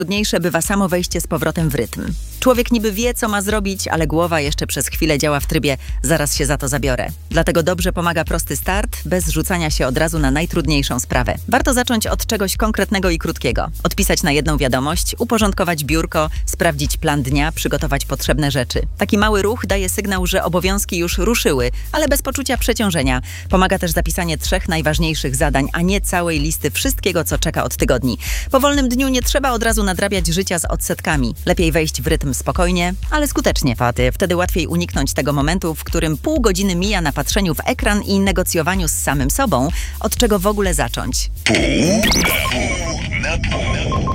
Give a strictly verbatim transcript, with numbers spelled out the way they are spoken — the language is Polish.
Trudniejsze bywa samo wejście z powrotem w rytm. Człowiek niby wie, co ma zrobić, ale głowa jeszcze przez chwilę działa w trybie zaraz się za to zabiorę. Dlatego dobrze pomaga prosty start, bez rzucania się od razu na najtrudniejszą sprawę. Warto zacząć od czegoś konkretnego i krótkiego. Odpisać na jedną wiadomość, uporządkować biurko, sprawdzić plan dnia, przygotować potrzebne rzeczy. Taki mały ruch daje sygnał, że obowiązki już ruszyły, ale bez poczucia przeciążenia. Pomaga też zapisanie trzech najważniejszych zadań, a nie całej listy wszystkiego, co czeka od tygodni. Po wolnym dniu nie trzeba od razu nadrabiać życia z odsetkami. Lepiej wejść w rytm spokojnie, ale skutecznie. Faty. Wtedy łatwiej uniknąć tego momentu, w którym pół godziny mija na patrzeniu w ekran i negocjowaniu z samym sobą, od czego w ogóle zacząć. Pół na pół.